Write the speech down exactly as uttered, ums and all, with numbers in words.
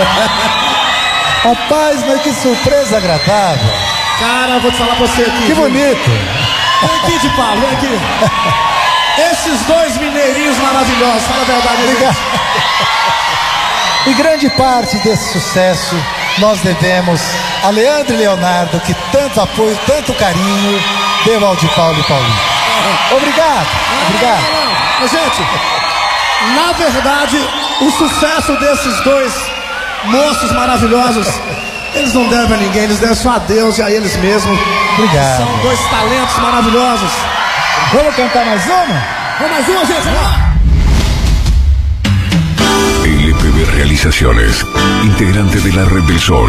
Rapaz, mas que surpresa agradável. Cara, eu vou te falar pra você aqui. Que viu? bonito. Vem aqui, de Paulo, vem aqui. Esses dois mineirinhos maravilhosos, fala a verdade. Obrigado. E grande parte desse sucesso nós devemos a Leandro e Leonardo, que tanto apoio, tanto carinho deu ao de Paulo e Paulinho. Obrigado, Não, obrigado. Não, não, não. Mas, gente, na verdade, o sucesso desses dois moços maravilhosos, eles não devem a ninguém, eles devem só a Deus e a eles mesmos. Obrigado. São dois talentos maravilhosos. Vamos cantar mais uma? Vamos mais uma, gente, vamos lá. L P B Realizaciones, integrante de la Red del Sol.